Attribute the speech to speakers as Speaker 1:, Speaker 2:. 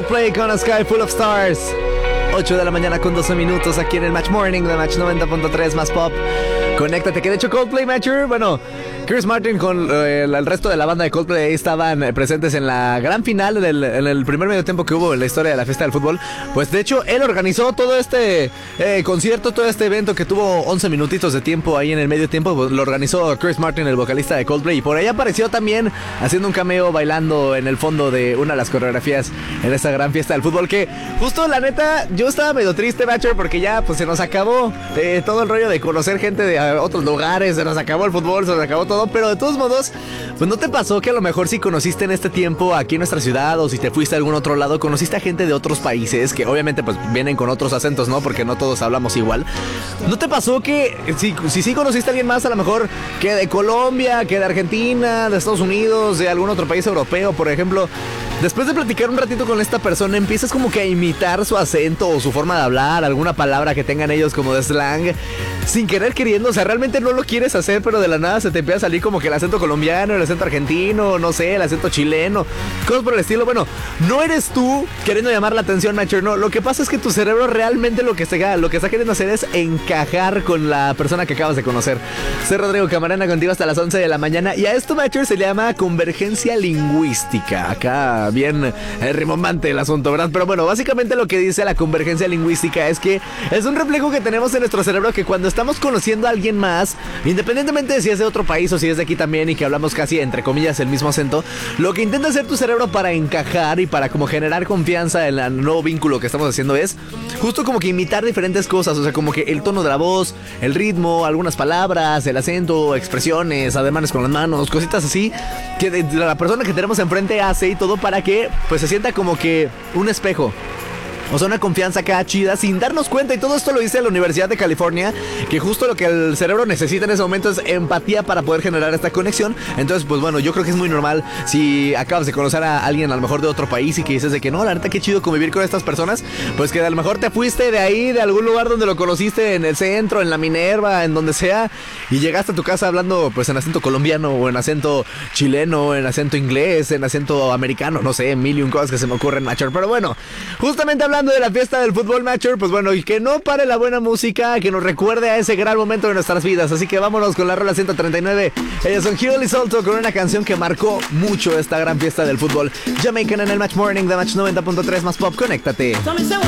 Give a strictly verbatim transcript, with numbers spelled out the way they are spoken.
Speaker 1: Coldplay con A Sky Full of Stars. ocho de la mañana con doce minutos aquí en el Match Morning de Match noventa punto tres más pop. Conéctate, que de hecho Coldplay, Matcher, bueno, Chris Martin con eh, el resto de la banda de Coldplay estaban eh, presentes en la gran final del, en el primer medio tiempo que hubo en la historia de la fiesta del fútbol. Pues de hecho él organizó todo este eh, concierto, todo este evento que tuvo once minutitos de tiempo ahí en el medio tiempo. Pues lo organizó Chris Martin, el vocalista de Coldplay, y por ahí apareció también haciendo un cameo, bailando en el fondo de una de las coreografías en esta gran fiesta del fútbol. Que justo la neta yo estaba medio triste, Matcher, porque ya pues se nos acabó eh, todo el rollo de conocer gente de otros lugares, se nos acabó el fútbol, se nos acabó todo. Pero de todos modos, pues ¿no te pasó que a lo mejor si conociste en este tiempo aquí en nuestra ciudad, o si te fuiste a algún otro lado, conociste a gente de otros países que obviamente pues vienen con otros acentos, ¿no? Porque no todos hablamos igual. ¿No te pasó que si sí si, si conociste a alguien más, a lo mejor que de Colombia, que de Argentina, de Estados Unidos, de algún otro país europeo, por ejemplo? Después de platicar un ratito con esta persona, empiezas como que a imitar su acento o su forma de hablar, alguna palabra que tengan ellos como de slang, sin querer queriendo. O sea, realmente no lo quieres hacer, pero de la nada se te empieza a salir como que el acento colombiano, el acento argentino, no sé, el acento chileno, cosas por el estilo. Bueno, no eres tú queriendo llamar la atención, Matcher, no. Lo que pasa es que tu cerebro realmente lo que está, lo que está queriendo hacer es encajar con la persona que acabas de conocer. Soy Rodrigo Camarena, contigo hasta las once de la mañana, y a esto, Matcher, se le llama convergencia lingüística. Acá bien eh, rimbombante el asunto, ¿verdad? Pero bueno, básicamente lo que dice la convergencia lingüística es que es un reflejo que tenemos en nuestro cerebro, que cuando estamos conociendo a alguien más, independientemente de si es de otro país o si es de aquí también y que hablamos casi entre comillas el mismo acento, lo que intenta hacer tu cerebro para encajar y para como generar confianza en el nuevo vínculo que estamos haciendo es justo como que imitar diferentes cosas. O sea, como que el tono de la voz, el ritmo, algunas palabras, el acento, expresiones, ademanes con las manos, cositas así que de la persona que tenemos enfrente hace, y todo para que pues se sienta como que un espejo. O sea, una confianza acá chida sin darnos cuenta. Y todo esto lo dice la Universidad de California, que justo lo que el cerebro necesita en ese momento es empatía para poder generar esta conexión. Entonces, pues bueno, yo creo que es muy normal si acabas de conocer a alguien a lo mejor de otro país y que dices de que no, la neta qué chido convivir con estas personas. Pues que a lo mejor te fuiste de ahí, de algún lugar donde lo conociste, en el centro, en la Minerva, en donde sea, y llegaste a tu casa hablando pues en acento colombiano, o en acento chileno, en acento inglés, en acento americano, no sé, mil y un cosas que se me ocurren, Matcher. Pero bueno, justamente hablando de la fiesta del fútbol, Matcher, pues bueno, y que no pare la buena música, que nos recuerde a ese gran momento de nuestras vidas. Así que vámonos con la rola ciento treinta y nueve. Ellos son Hugh y Salto con una canción que marcó mucho esta gran fiesta del fútbol. Jamaican en el Match Morning de Match noventa punto tres más pop. Conéctate.